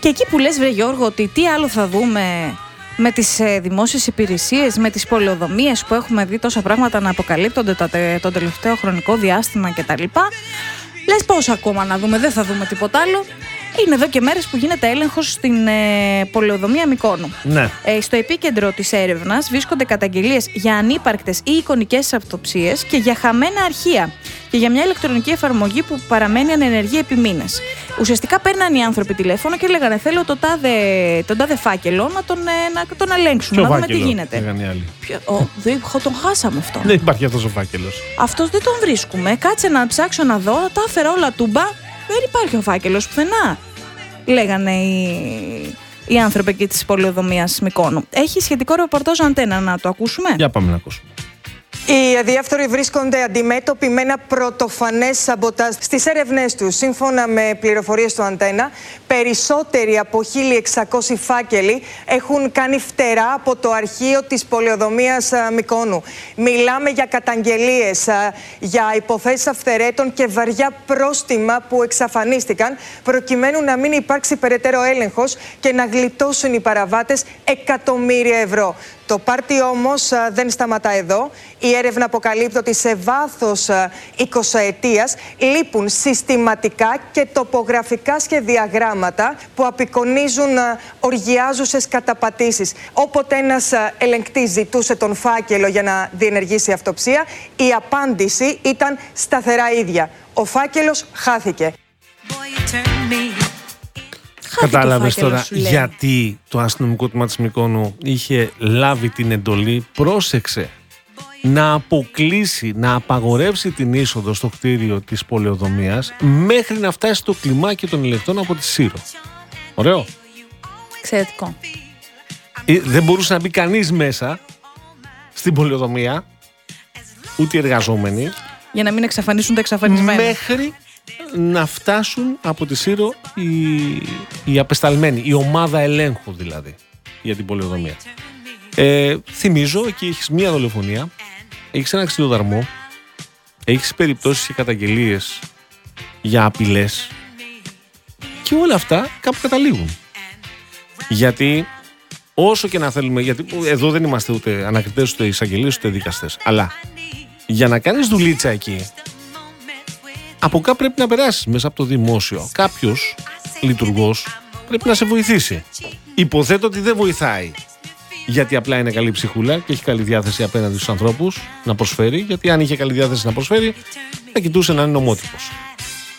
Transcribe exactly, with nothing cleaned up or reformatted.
Και εκεί που λες, βρε Γιώργο, ότι τι άλλο θα δούμε με τις ε, δημόσιες υπηρεσίες, με τις πολεοδομίες που έχουμε δει τόσα πράγματα να αποκαλύπτονται το, το τελευταίο χρονικό διάστημα κτλ. Λες πώς ακόμα να δούμε, δεν θα δούμε τίποτα άλλο. Είναι εδώ και μέρες που γίνεται έλεγχος στην ε, πολεοδομία Μυκόνου. Ναι. Ε, στο επίκεντρο της έρευνας βρίσκονται καταγγελίες για ανύπαρκτες ή εικονικές αυτοψίες και για χαμένα αρχεία και για μια ηλεκτρονική εφαρμογή που παραμένει ανενεργή επί μήνες. Ουσιαστικά παίρναν οι άνθρωποι τηλέφωνο και λέγανε: θέλω το τάδε, τον τάδε φάκελο να τον, να τον ελέγξουμε, να δούμε τι γίνεται. Λέγανε οι άλλοι. Ποιο, ο, δεν, τον χάσαμε αυτό. Δεν υπάρχει αυτός ο φάκελος. Αυτός δεν τον βρίσκουμε. Κάτσε να ψάξω να δω. Τα έφερα όλα τούμπα. Δεν υπάρχει ο φάκελος πουθενά. Λέγανε οι, οι άνθρωποι εκεί της πολεοδομίας Μυκόνου. Έχει σχετικό ρεπορτάζ Αντένα, να το ακούσουμε. Για πάμε να ακούσουμε. Οι αδιάφθοροι βρίσκονται αντιμέτωποι με ένα πρωτοφανές σαμποτάζ στις έρευνές τους. Σύμφωνα με πληροφορίες του Αντένα, περισσότεροι από χίλια εξακόσιοι φάκελοι έχουν κάνει φτερά από το αρχείο της πολεοδομίας Μυκόνου. Μιλάμε για καταγγελίες, για υποθέσεις αυθαιρέτων και βαριά πρόστιμα που εξαφανίστηκαν προκειμένου να μην υπάρξει περαιτέρω έλεγχος και να γλιτώσουν οι παραβάτες εκατομμύρια ευρώ. Το πάρτι όμως α, δεν σταματά εδώ. Η έρευνα αποκαλύπτει ότι σε βάθος εικοσαετίας λείπουν συστηματικά και τοπογραφικά σχεδιαγράμματα που απεικονίζουν α, οργιάζουσες καταπατήσεις. Όποτε ένας α, ελεγκτής ζητούσε τον φάκελο για να διενεργήσει αυτοψία, η απάντηση ήταν σταθερά ίδια. Ο φάκελος χάθηκε. Κατάλαβες τώρα γιατί το αστυνομικό τμήμα της Μυκόνου είχε λάβει την εντολή, πρόσεξε, να αποκλείσει, να απαγορεύσει την είσοδο στο κτίριο της πολεοδομίας μέχρι να φτάσει το κλιμάκι των ελεκτών από τη Σύρο. Ωραίο. Εξαιρετικό. Ε, δεν μπορούσε να μπει κανείς μέσα στην πολεοδομία, ούτε οι εργαζόμενοι, για να μην εξαφανίσουν τα εξαφανισμένα. Μέχρι να φτάσουν από τη Σύρο οι, οι απεσταλμένοι, η ομάδα ελέγχου δηλαδή για την πολεοδομία. Ε, θυμίζω, εκεί έχεις μία δολοφονία, έχεις ένα ξυλοδαρμό, έχεις περιπτώσεις και καταγγελίες για απειλές και όλα αυτά κάπου καταλήγουν. Γιατί όσο και να θέλουμε, γιατί εδώ δεν είμαστε ούτε ανακριτές, ούτε εισαγγελίες, ούτε δικαστές, αλλά για να κάνεις δουλίτσα εκεί, από κάπου πρέπει να περάσεις μέσα από το δημόσιο. Κάποιος λειτουργός πρέπει να σε βοηθήσει. Υποθέτω ότι δεν βοηθάει, γιατί απλά είναι καλή ψυχούλα και έχει καλή διάθεση απέναντι στους ανθρώπους να προσφέρει. Γιατί αν είχε καλή διάθεση να προσφέρει, θα κοιτούσε να είναι νομότυπος.